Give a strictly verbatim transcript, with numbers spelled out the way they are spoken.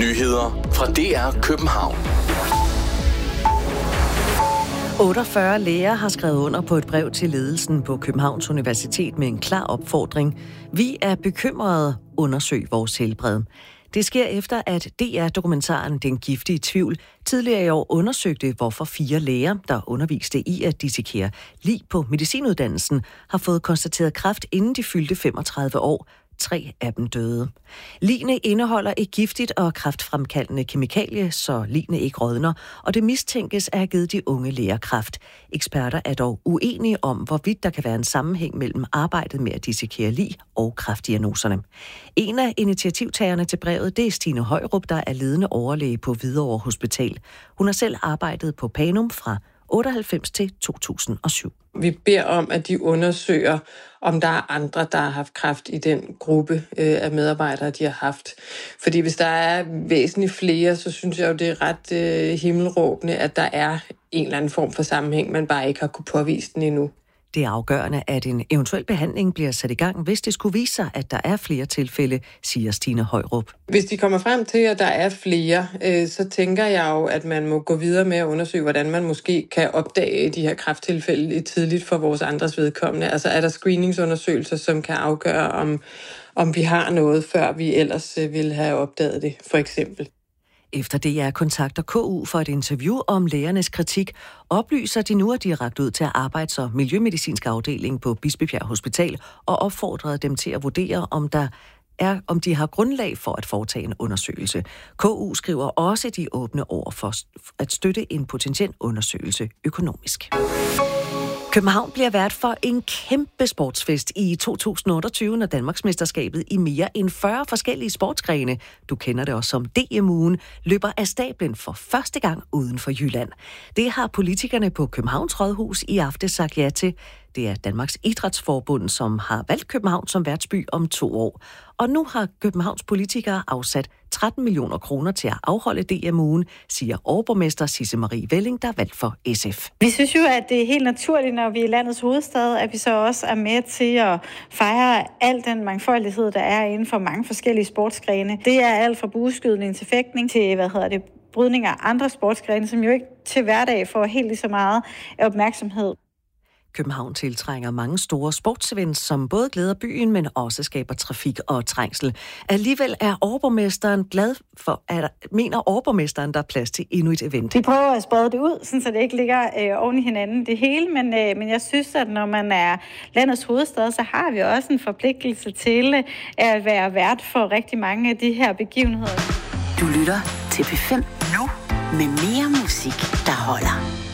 Nyheder fra D R København. otteogfyrre læger har skrevet under på et brev til ledelsen på Københavns Universitet med en klar opfordring. Vi er bekymrede. Undersøg vores helbred. Det sker efter, at D R-dokumentaren Den giftige tvivl tidligere i år undersøgte, hvorfor fire læger, der underviste i at dissekere lig på medicinuddannelsen, har fået konstateret kræft, inden de fyldte femogtredive år. Tre af dem døde. Ligene indeholder et giftigt og kræftfremkaldende kemikalie, så ligene ikke rådner, og det mistænkes at have givet de unge læger kræft. Eksperter er dog uenige om, hvorvidt der kan være en sammenhæng mellem arbejdet med at dissekere lig og kræftdiagnoserne. En af initiativtagerne til brevet, det er Stine Højrup, der er ledende overlæge på Hvidovre Hospital. Hun har selv arbejdet på Panum fra otteoghalvfems til to tusind og syv. Vi beder om, at de undersøger, om der er andre, der har haft kræft i den gruppe øh, af medarbejdere, de har haft. Fordi hvis der er væsentligt flere, så synes jeg jo, det er ret øh, himmelråbende, at der er en eller anden form for sammenhæng, man bare ikke har kunne påvise den endnu. Det er afgørende, at en eventuel behandling bliver sat i gang, hvis det skulle vise sig, at der er flere tilfælde, siger Stine Højrup. Hvis de kommer frem til, at der er flere, øh, så tænker jeg jo, at man må gå videre med at undersøge, hvordan man måske kan opdage de her kræfttilfælde tidligt for vores andres vedkommende. Altså er der screeningsundersøgelser, som kan afgøre, om, om vi har noget, før vi ellers øh, ville have opdaget det, for eksempel. Efter D R kontakter K U for et interview om lægernes kritik, oplyser de nu, at de er rakt ud til at arbejde som miljømedicinsk afdeling på Bispebjerg Hospital og opfordrede dem til at vurdere, om der er, om de har grundlag for at foretage en undersøgelse. K U skriver også, at de er åbne over for at støtte en potentiel undersøgelse økonomisk. København bliver vært for en kæmpe sportsfest i to tusind og otteogtyve, når Danmarksmesterskabet i mere end fyrre forskellige sportsgrene, du kender det også som D M-ugen, løber af stablen for første gang uden for Jylland. Det har politikerne på Københavns Rådhus i aften sagt ja til. Det er Danmarks Idrætsforbund, som har valgt København som værtsby om to år. Og nu har Københavns politikere afsat tretten millioner kroner til at afholde D M-ugen, siger overborgmester Sisse Marie Velling, der er valgt for S F. Vi synes jo, at det er helt naturligt, når vi er landets hovedstad, at vi så også er med til at fejre al den mangfoldighed, der er inden for mange forskellige sportsgrene. Det er alt fra bueskydning til fægtning til, hvad hedder det, brydning af andre sportsgrene, som jo ikke til hverdag får helt lige så meget opmærksomhed. København tiltrænger mange store sportsevents, som både glæder byen, men også skaber trafik og trængsel. Alligevel er overborgmesteren glad for, at mener overborgmesteren, der er plads til endnu et event. Vi prøver at sprede det ud, så det ikke ligger øh, oven i hinanden det hele, men, øh, men jeg synes, at når man er landets hovedstad, så har vi også en forpligtelse til øh, at være vært for rigtig mange af de her begivenheder. Du lytter til P fem nu med mere musik, der holder.